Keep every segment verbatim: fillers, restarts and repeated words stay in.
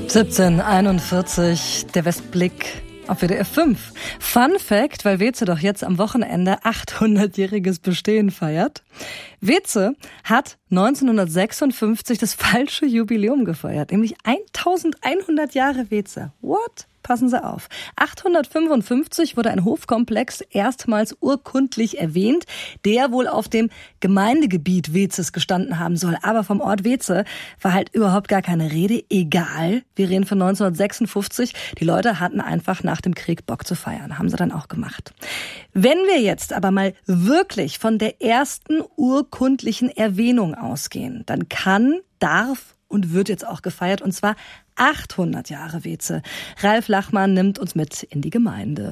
siebzehn Uhr einundvierzig, der Westblick auf W D F fünf. Fun Fact, weil Weze doch jetzt am Wochenende achthundertjähriges Bestehen feiert. Weze hat neunzehnhundertsechsundfünfzig das falsche Jubiläum gefeiert, nämlich eintausendeinhundert Jahre Weze. What? Passen Sie auf. achthundertfünfundfünfzig wurde ein Hofkomplex erstmals urkundlich erwähnt, der wohl auf dem Gemeindegebiet Wezes gestanden haben soll. Aber vom Ort Weze war halt überhaupt gar keine Rede. Egal, wir reden von neunzehnhundertsechsundfünfzig. Die Leute hatten einfach nach dem Krieg Bock zu feiern. Haben sie dann auch gemacht. Wenn wir jetzt aber mal wirklich von der ersten urkundlichen Erwähnung ausgehen, dann kann, darf und wird jetzt auch gefeiert, und zwar achthundert Jahre Weze. Ralf Lachmann nimmt uns mit in die Gemeinde.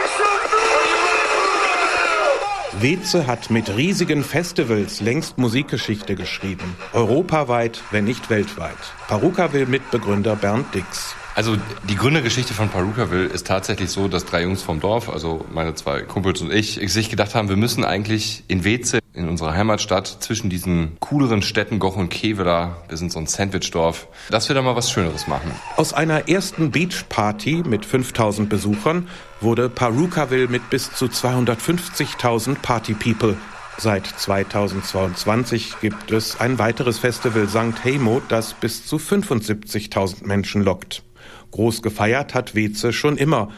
Weze hat mit riesigen Festivals längst Musikgeschichte geschrieben. Europaweit, wenn nicht weltweit. Parukaville-Mitbegründer Bernd Dix. Also die Gründergeschichte von Parukaville ist tatsächlich so, dass drei Jungs vom Dorf, also meine zwei Kumpels und ich, sich gedacht haben, wir müssen eigentlich in Weze, in unserer Heimatstadt, zwischen diesen cooleren Städten Goch und Kevela, wir sind so ein Sandwichdorf, dass wir da mal was Schöneres machen. Aus einer ersten Beachparty mit fünftausend Besuchern wurde Parukaville mit bis zu zweihundertfünfzigtausend Party-People. Seit zweitausendzweiundzwanzig gibt es ein weiteres Festival Sankt Heimo, das bis zu fünfundsiebzigtausend Menschen lockt. Groß gefeiert hat Weze schon immer,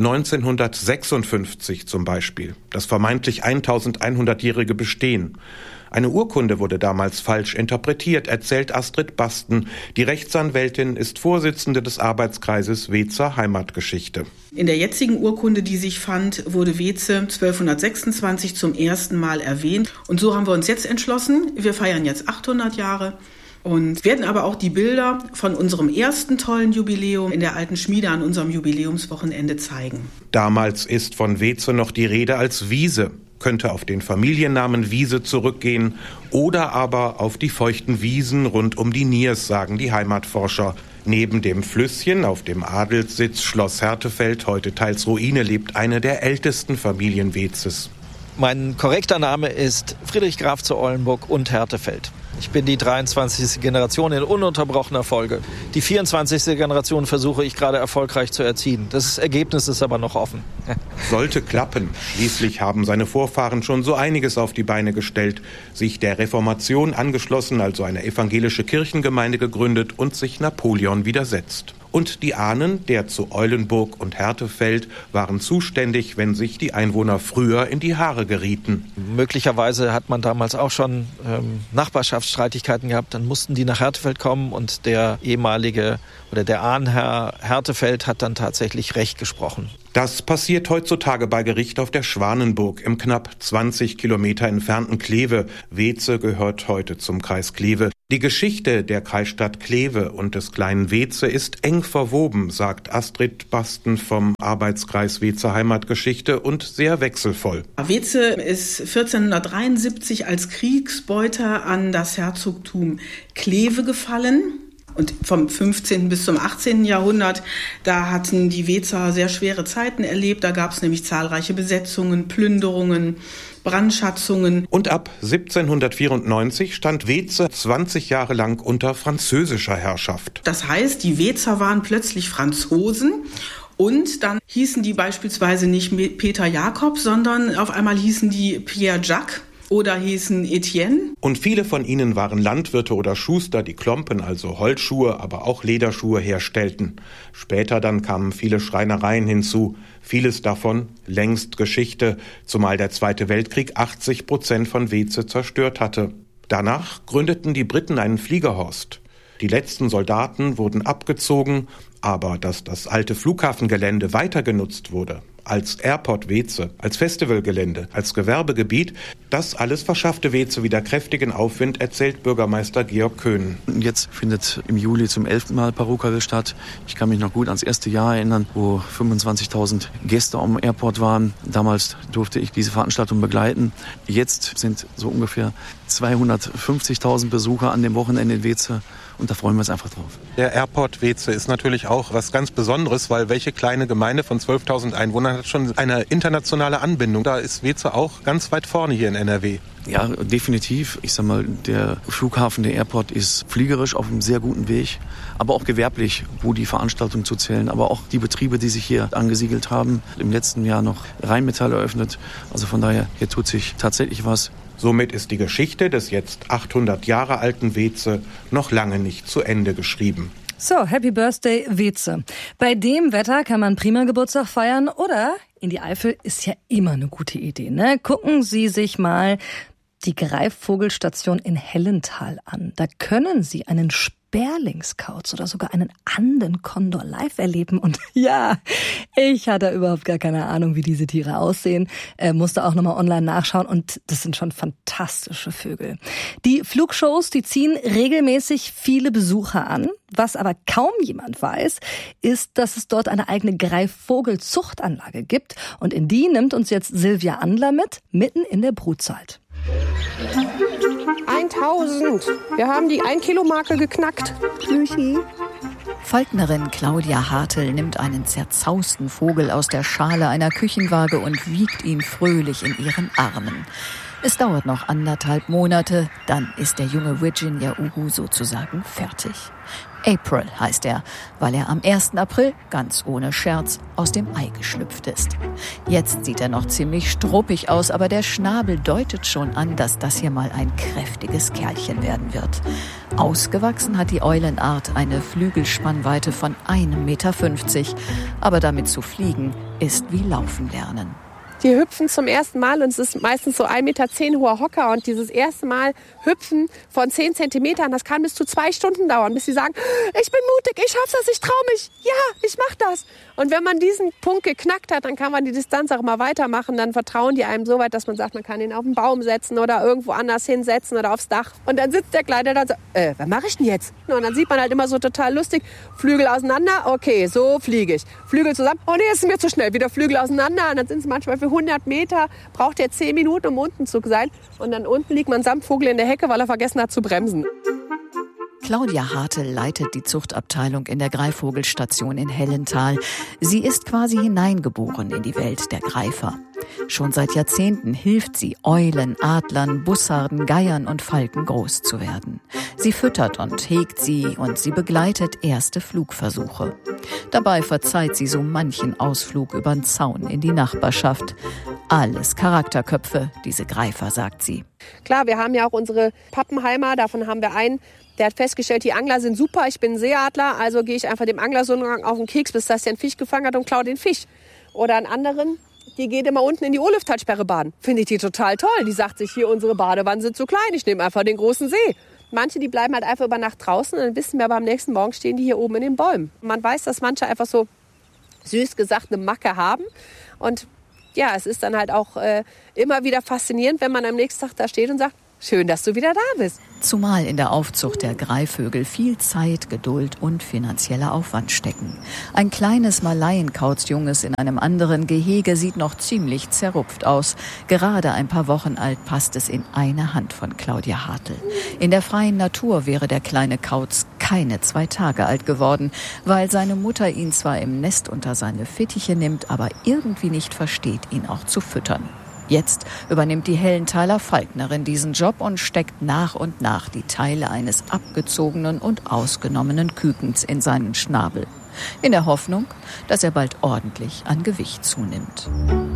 neunzehnhundertsechsundfünfzig zum Beispiel, das vermeintlich eintausendeinhundertjährige Bestehen. Eine Urkunde wurde damals falsch interpretiert, erzählt Astrid Basten. Die Rechtsanwältin ist Vorsitzende des Arbeitskreises Wezer Heimatgeschichte. In der jetzigen Urkunde, die sich fand, wurde Weze zwölfhundertsechsundzwanzig zum ersten Mal erwähnt. Und so haben wir uns jetzt entschlossen, wir feiern jetzt achthundert Jahre. Und werden aber auch die Bilder von unserem ersten tollen Jubiläum in der Alten Schmiede an unserem Jubiläumswochenende zeigen. Damals ist von Weze noch die Rede als Wiese. Könnte auf den Familiennamen Wiese zurückgehen oder aber auf die feuchten Wiesen rund um die Niers, sagen die Heimatforscher. Neben dem Flüsschen auf dem Adelssitz Schloss Hertefeld, heute teils Ruine, lebt eine der ältesten Familien Wezes. Mein korrekter Name ist Friedrich Graf zu Eulenburg und Hertefeld. Ich bin die dreiundzwanzigste Generation in ununterbrochener Folge. Die vierundzwanzigste Generation versuche ich gerade erfolgreich zu erziehen. Das Ergebnis ist aber noch offen. Sollte klappen. Schließlich haben seine Vorfahren schon so einiges auf die Beine gestellt, sich der Reformation angeschlossen, also eine evangelische Kirchengemeinde gegründet und sich Napoleon widersetzt. Und die Ahnen, der zu Eulenburg und Hertefeld, waren zuständig, wenn sich die Einwohner früher in die Haare gerieten. Möglicherweise hat man damals auch schon ähm, Nachbarschaftsstreitigkeiten gehabt. Dann mussten die nach Hertefeld kommen und der ehemalige oder der Ahnherr Hertefeld hat dann tatsächlich Recht gesprochen. Das passiert heutzutage bei Gericht auf der Schwanenburg im knapp zwanzig Kilometer entfernten Kleve. Weze gehört heute zum Kreis Kleve. Die Geschichte der Kreisstadt Kleve und des kleinen Weze ist eng verwoben, sagt Astrid Basten vom Arbeitskreis Wezer Heimatgeschichte, und sehr wechselvoll. Weze ist vierzehnhundertdreiundsiebzig als Kriegsbeuter an das Herzogtum Kleve gefallen. Und vom fünfzehnten bis zum achtzehnten Jahrhundert, da hatten die Wezer sehr schwere Zeiten erlebt. Da gab es nämlich zahlreiche Besetzungen, Plünderungen, Brandschatzungen. Und ab siebzehnhundertvierundneunzig stand Weze zwanzig Jahre lang unter französischer Herrschaft. Das heißt, die Wezer waren plötzlich Franzosen. Und dann hießen die beispielsweise nicht Peter Jakob, sondern auf einmal hießen die Pierre Jacques. Oder hießen Etienne. Und viele von ihnen waren Landwirte oder Schuster, die Klompen, also Holzschuhe, aber auch Lederschuhe herstellten. Später dann kamen viele Schreinereien hinzu. Vieles davon längst Geschichte, zumal der Zweite Weltkrieg achtzig Prozent von Weze zerstört hatte. Danach gründeten die Briten einen Fliegerhorst. Die letzten Soldaten wurden abgezogen, aber dass das alte Flughafengelände weiter genutzt wurde, als Airport Weze, als Festivalgelände, als Gewerbegebiet, das alles verschaffte Weze wieder kräftigen Aufwind, erzählt Bürgermeister Georg Köhn. Jetzt findet im Juli zum elften Mal Parukaville statt. Ich kann mich noch gut ans erste Jahr erinnern, wo fünfundzwanzigtausend Gäste am Airport waren. Damals durfte ich diese Veranstaltung begleiten. Jetzt sind so ungefähr zweihundertfünfzigtausend Besucher an dem Wochenende in Weze. Und da freuen wir uns einfach drauf. Der Airport Weze ist natürlich auch was ganz Besonderes, weil welche kleine Gemeinde von zwölftausend Einwohnern Man hat schon eine internationale Anbindung. Da ist Weeze auch ganz weit vorne hier in N R W. Ja, definitiv. Ich sag mal, der Flughafen, der Airport ist fliegerisch auf einem sehr guten Weg, aber auch gewerblich, wo die Veranstaltungen zu zählen, aber auch die Betriebe, die sich hier angesiedelt haben. Im letzten Jahr noch Rheinmetall eröffnet. Also von daher, hier tut sich tatsächlich was. Somit ist die Geschichte des jetzt achthundert Jahre alten Weeze noch lange nicht zu Ende geschrieben. So, Happy Birthday, Weeze. Bei dem Wetter kann man prima Geburtstag feiern oder in die Eifel ist ja immer eine gute Idee, ne? Gucken Sie sich mal die Greifvogelstation in Hellental an. Da können Sie einen Sperlingskauz oder sogar einen Andenkondor live erleben. Und ja, ich hatte überhaupt gar keine Ahnung, wie diese Tiere aussehen. Äh, musste auch nochmal online nachschauen und das sind schon fantastische Vögel. Die Flugshows, die ziehen regelmäßig viele Besucher an. Was aber kaum jemand weiß, ist, dass es dort eine eigene Greifvogelzuchtanlage gibt. Und in die nimmt uns jetzt Silvia Andler mit, mitten in der Brutzeit. tausend. Wir haben die ein-Kilo-Marke geknackt. Tschüssi. Falknerin Claudia Hartl nimmt einen zerzausten Vogel aus der Schale einer Küchenwaage und wiegt ihn fröhlich in ihren Armen. Es dauert noch anderthalb Monate, dann ist der junge Virginia Uhu sozusagen fertig. April heißt er, weil er am ersten April, ganz ohne Scherz, aus dem Ei geschlüpft ist. Jetzt sieht er noch ziemlich struppig aus, aber der Schnabel deutet schon an, dass das hier mal ein kräftiges Kerlchen werden wird. Ausgewachsen hat die Eulenart eine Flügelspannweite von einem Meter fünfzig, aber damit zu fliegen ist wie Laufen lernen. Die hüpfen zum ersten Mal und es ist meistens so ein Meter zehn hoher Hocker und dieses erste Mal hüpfen von zehn Zentimetern, das kann bis zu zwei Stunden dauern, bis sie sagen, ich bin mutig, ich schaff das, ich trau mich, ja, ich mach das. Und wenn man diesen Punkt geknackt hat, dann kann man die Distanz auch mal weitermachen, dann vertrauen die einem so weit, dass man sagt, man kann ihn auf den Baum setzen oder irgendwo anders hinsetzen oder aufs Dach. Und dann sitzt der Kleine da und sagt, äh, was mache ich denn jetzt? Und dann sieht man halt immer so total lustig, Flügel auseinander, okay, so fliege ich. Flügel zusammen, oh nee, jetzt ist mir zu schnell, wieder Flügel auseinander und dann sind es manchmal für hundert Meter, braucht er zehn Minuten, um unten zu sein. Und dann unten liegt man samt Vogel in der Hecke, weil er vergessen hat zu bremsen. Claudia Hartl leitet die Zuchtabteilung in der Greifvogelstation in Hellental. Sie ist quasi hineingeboren in die Welt der Greifer. Schon seit Jahrzehnten hilft sie Eulen, Adlern, Bussarden, Geiern und Falken groß zu werden. Sie füttert und hegt sie und sie begleitet erste Flugversuche. Dabei verzeiht sie so manchen Ausflug übern Zaun in die Nachbarschaft. Alles Charakterköpfe, diese Greifer, sagt sie. Klar, wir haben ja auch unsere Pappenheimer, davon haben wir einen, der hat festgestellt, die Angler sind super, ich bin ein Seeadler, also gehe ich einfach dem Angler so lange auf den Keks, bis das der einen Fisch gefangen hat und klaue den Fisch. Oder einen anderen, die geht immer unten in die Oliftalsperre baden. Finde ich die total toll. Die sagt sich, hier, unsere Badewannen sind zu klein, ich nehme einfach den großen See. Manche, die bleiben halt einfach über Nacht draußen und dann wissen wir aber am nächsten Morgen stehen die hier oben in den Bäumen. Man weiß, dass manche einfach so süß gesagt eine Macke haben und ja, es ist dann halt auch äh, immer wieder faszinierend, wenn man am nächsten Tag da steht und sagt, schön, dass du wieder da bist. Zumal in der Aufzucht der Greifvögel viel Zeit, Geduld und finanzieller Aufwand stecken. Ein kleines Malaienkautzjunges in einem anderen Gehege sieht noch ziemlich zerrupft aus. Gerade ein paar Wochen alt passt es in eine Hand von Claudia Hartl. In der freien Natur wäre der kleine Kauz keine zwei Tage alt geworden, weil seine Mutter ihn zwar im Nest unter seine Fittiche nimmt, aber irgendwie nicht versteht, ihn auch zu füttern. Jetzt übernimmt die Hellenthaler Falknerin diesen Job und steckt nach und nach die Teile eines abgezogenen und ausgenommenen Kükens in seinen Schnabel. In der Hoffnung, dass er bald ordentlich an Gewicht zunimmt.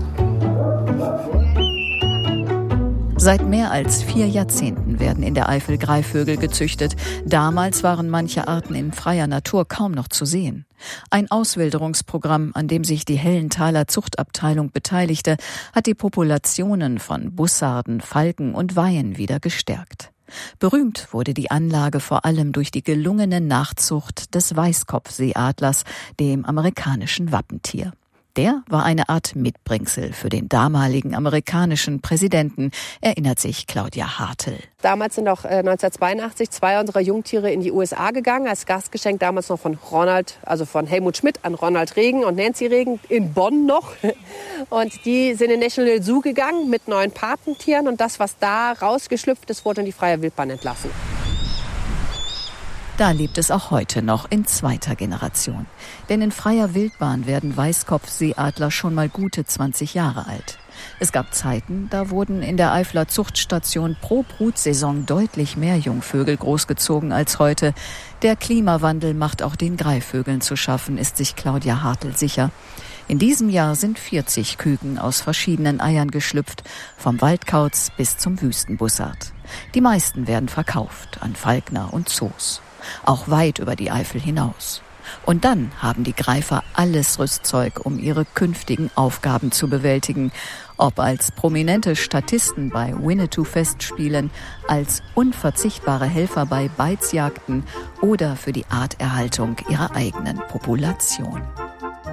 Seit mehr als vier Jahrzehnten werden in der Eifel Greifvögel gezüchtet. Damals waren manche Arten in freier Natur kaum noch zu sehen. Ein Auswilderungsprogramm, an dem sich die Hellenthaler Zuchtabteilung beteiligte, hat die Populationen von Bussarden, Falken und Weihen wieder gestärkt. Berühmt wurde die Anlage vor allem durch die gelungene Nachzucht des Weißkopfseeadlers, dem amerikanischen Wappentier. Der war eine Art Mitbringsel für den damaligen amerikanischen Präsidenten, erinnert sich Claudia Hartl. Damals sind auch äh, neunzehnhundertzweiundachtzig zwei unserer Jungtiere in die U S A gegangen, als Gastgeschenk damals noch von Ronald, also von Helmut Schmidt an Ronald Reagan und Nancy Reagan in Bonn noch. Und die sind in National Zoo gegangen mit neuen Patentieren und das, was da rausgeschlüpft ist, wurde in die freie Wildbahn entlassen. Da lebt es auch heute noch in zweiter Generation. Denn in freier Wildbahn werden Weißkopfseeadler schon mal gute zwanzig Jahre alt. Es gab Zeiten, da wurden in der Eifler Zuchtstation pro Brutsaison deutlich mehr Jungvögel großgezogen als heute. Der Klimawandel macht auch den Greifvögeln zu schaffen, ist sich Claudia Hartl sicher. In diesem Jahr sind vierzig Küken aus verschiedenen Eiern geschlüpft, vom Waldkauz bis zum Wüstenbussard. Die meisten werden verkauft an Falkner und Zoos, auch weit über die Eifel hinaus. Und dann haben die Greifer alles Rüstzeug, um ihre künftigen Aufgaben zu bewältigen. Ob als prominente Statisten bei Winnetou-Festspielen, als unverzichtbare Helfer bei Beizjagden oder für die Arterhaltung ihrer eigenen Population.